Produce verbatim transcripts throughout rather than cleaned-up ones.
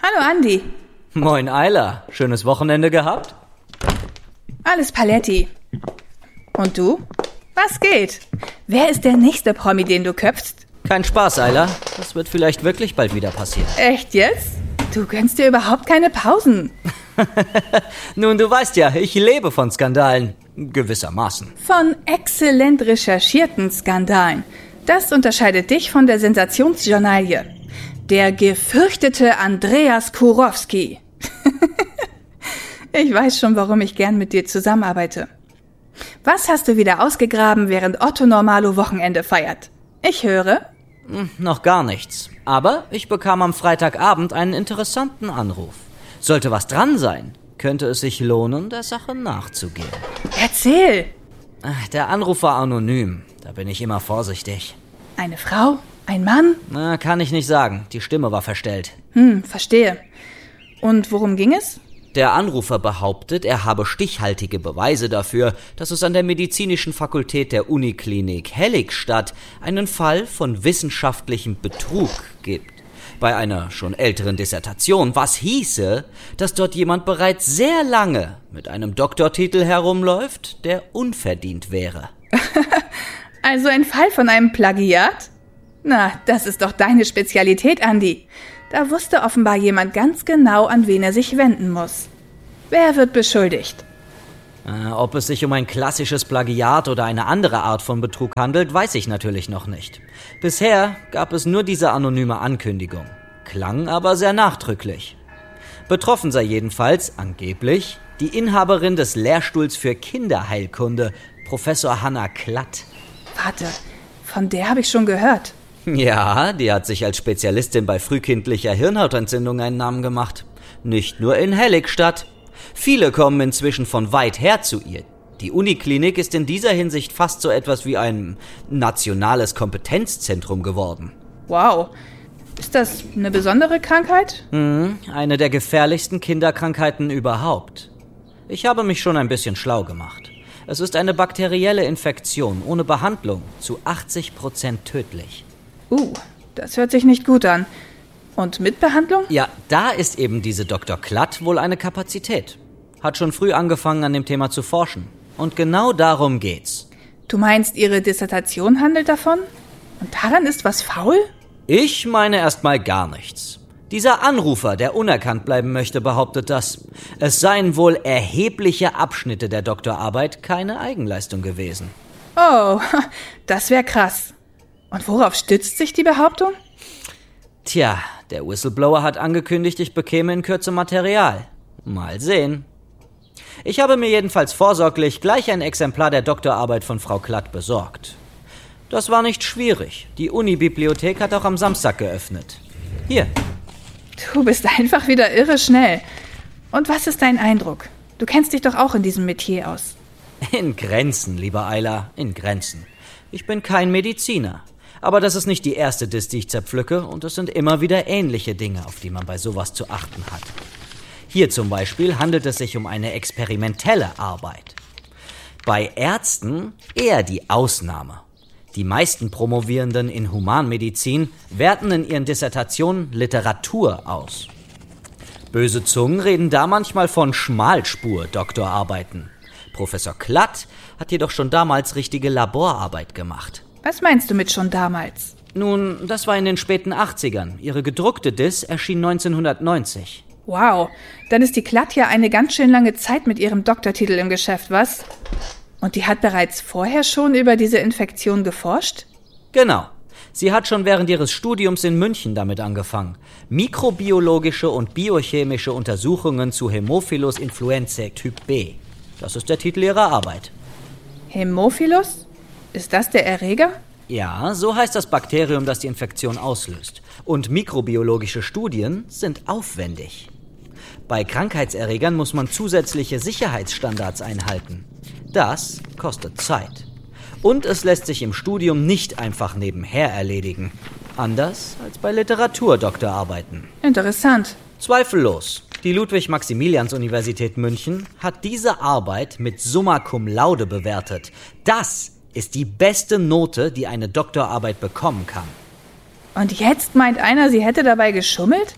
Hallo Andi. Moin Ayla, schönes Wochenende gehabt? Alles Paletti. Und du? Was geht? Wer ist der nächste Promi, den du köpfst? Kein Spaß, Ayla. Das wird vielleicht wirklich bald wieder passieren. Echt jetzt? Du gönnst dir überhaupt keine Pausen. Nun, du weißt ja, ich lebe von Skandalen. Gewissermaßen. Von exzellent recherchierten Skandalen. Das unterscheidet dich von der Sensationsjournalie. Der gefürchtete Andreas Kurowski. Ich weiß schon, warum ich gern mit dir zusammenarbeite. Was hast du wieder ausgegraben, während Otto Normalo Wochenende feiert? Ich höre. Hm, noch gar nichts. Aber ich bekam am Freitagabend einen interessanten Anruf. Sollte was dran sein, könnte es sich lohnen, der Sache nachzugehen. Erzähl! Der Anruf war anonym. Da bin ich immer vorsichtig. Eine Frau? Ein Mann? Na, kann ich nicht sagen. Die Stimme war verstellt. Hm, verstehe. Und worum ging es? Der Anrufer behauptet, er habe stichhaltige Beweise dafür, dass es an der medizinischen Fakultät der Uniklinik Helligstadt einen Fall von wissenschaftlichem Betrug gibt. Bei einer schon älteren Dissertation, was hieße, dass dort jemand bereits sehr lange mit einem Doktortitel herumläuft, der unverdient wäre. Also ein Fall von einem Plagiat? Na, das ist doch deine Spezialität, Andi. Da wusste offenbar jemand ganz genau, an wen er sich wenden muss. Wer wird beschuldigt? Äh, ob es sich um ein klassisches Plagiat oder eine andere Art von Betrug handelt, weiß ich natürlich noch nicht. Bisher gab es nur diese anonyme Ankündigung. Klang aber sehr nachdrücklich. Betroffen sei jedenfalls, angeblich, die Inhaberin des Lehrstuhls für Kinderheilkunde, Professor Hanna Klatt. Warte, von der habe ich schon gehört. Ja, die hat sich als Spezialistin bei frühkindlicher Hirnhautentzündung einen Namen gemacht. Nicht nur in Helligstadt. Viele kommen inzwischen von weit her zu ihr. Die Uniklinik ist in dieser Hinsicht fast so etwas wie ein nationales Kompetenzzentrum geworden. Wow. Ist das eine besondere Krankheit? Mhm, eine der gefährlichsten Kinderkrankheiten überhaupt. Ich habe mich schon ein bisschen schlau gemacht. Es ist eine bakterielle Infektion ohne Behandlung, zu achtzig Prozent tödlich. Uh, das hört sich nicht gut an. Und mit Behandlung? Ja, da ist eben diese Doktor Klatt wohl eine Kapazität. Hat schon früh angefangen, an dem Thema zu forschen. Und genau darum geht's. Du meinst, ihre Dissertation handelt davon? Und daran ist was faul? Ich meine erstmal gar nichts. Dieser Anrufer, der unerkannt bleiben möchte, behauptet das. Es seien wohl erhebliche Abschnitte der Doktorarbeit keine Eigenleistung gewesen. Oh, das wäre krass. Und worauf stützt sich die Behauptung? Tja, der Whistleblower hat angekündigt, ich bekäme in Kürze Material. Mal sehen. Ich habe mir jedenfalls vorsorglich gleich ein Exemplar der Doktorarbeit von Frau Klatt besorgt. Das war nicht schwierig. Die Uni-Bibliothek hat auch am Samstag geöffnet. Hier. Du bist einfach wieder irre schnell. Und was ist dein Eindruck? Du kennst dich doch auch in diesem Metier aus. In Grenzen, lieber Ayla, in Grenzen. Ich bin kein Mediziner. Aber das ist nicht die erste Diss, die ich zerpflücke, und es sind immer wieder ähnliche Dinge, auf die man bei sowas zu achten hat. Hier zum Beispiel handelt es sich um eine experimentelle Arbeit. Bei Ärzten eher die Ausnahme. Die meisten Promovierenden in Humanmedizin werten in ihren Dissertationen Literatur aus. Böse Zungen reden da manchmal von Schmalspur-Doktorarbeiten. Professor Klatt hat jedoch schon damals richtige Laborarbeit gemacht. Was meinst du mit schon damals? Nun, das war in den späten achtzigern. Ihre gedruckte Diss erschien neunzehnhundertneunzig. Wow, dann ist die Klatt ja eine ganz schön lange Zeit mit ihrem Doktortitel im Geschäft, was? Und die hat bereits vorher schon über diese Infektion geforscht? Genau. Sie hat schon während ihres Studiums in München damit angefangen. Mikrobiologische und biochemische Untersuchungen zu Hämophilus influenzae Typ B. Das ist der Titel ihrer Arbeit. Hämophilus? Ist das der Erreger? Ja, so heißt das Bakterium, das die Infektion auslöst. Und mikrobiologische Studien sind aufwendig. Bei Krankheitserregern muss man zusätzliche Sicherheitsstandards einhalten. Das kostet Zeit. Und es lässt sich im Studium nicht einfach nebenher erledigen. Anders als bei Literaturdoktorarbeiten. Interessant. Zweifellos. Die Ludwig-Maximilians-Universität München hat diese Arbeit mit Summa Cum Laude bewertet. Das ist die beste Note, die eine Doktorarbeit bekommen kann. Und jetzt meint einer, sie hätte dabei geschummelt?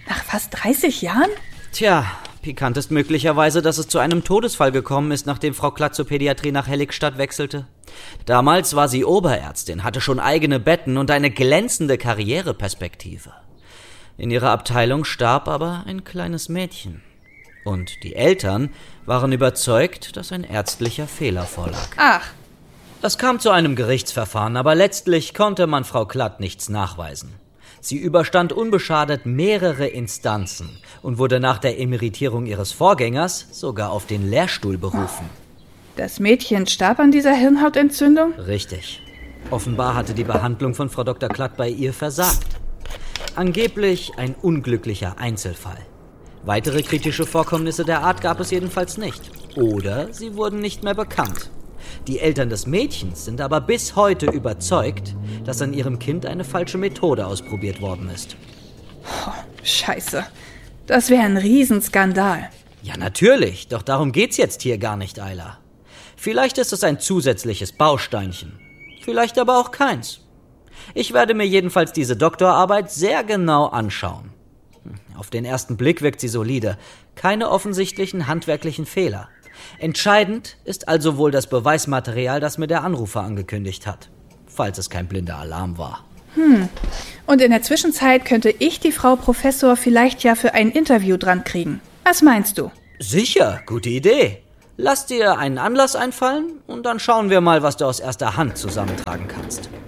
Nach fast dreißig Jahren? Tja, pikant ist möglicherweise, dass es zu einem Todesfall gekommen ist, nachdem Frau Klatt zur Pädiatrie nach Helligstadt wechselte. Damals war sie Oberärztin, hatte schon eigene Betten und eine glänzende Karriereperspektive. In ihrer Abteilung starb aber ein kleines Mädchen. Und die Eltern waren überzeugt, dass ein ärztlicher Fehler vorlag. Ach. Das kam zu einem Gerichtsverfahren, aber letztlich konnte man Frau Klatt nichts nachweisen. Sie überstand unbeschadet mehrere Instanzen und wurde nach der Emeritierung ihres Vorgängers sogar auf den Lehrstuhl berufen. Das Mädchen starb an dieser Hirnhautentzündung? Richtig. Offenbar hatte die Behandlung von Frau Doktor Klatt bei ihr versagt. Angeblich ein unglücklicher Einzelfall. Weitere kritische Vorkommnisse der Art gab es jedenfalls nicht. Oder sie wurden nicht mehr bekannt. Die Eltern des Mädchens sind aber bis heute überzeugt, dass an ihrem Kind eine falsche Methode ausprobiert worden ist. Oh, Scheiße. Das wäre ein Riesenskandal. Ja, natürlich. Doch darum geht's jetzt hier gar nicht, Ayla. Vielleicht ist es ein zusätzliches Bausteinchen. Vielleicht aber auch keins. Ich werde mir jedenfalls diese Doktorarbeit sehr genau anschauen. Auf den ersten Blick wirkt sie solide. Keine offensichtlichen handwerklichen Fehler. Entscheidend ist also wohl das Beweismaterial, das mir der Anrufer angekündigt hat. Falls es kein blinder Alarm war. Hm. Und in der Zwischenzeit könnte ich die Frau Professor vielleicht ja für ein Interview dran kriegen. Was meinst du? Sicher, gute Idee. Lass dir einen Anlass einfallen und dann schauen wir mal, was du aus erster Hand zusammentragen kannst.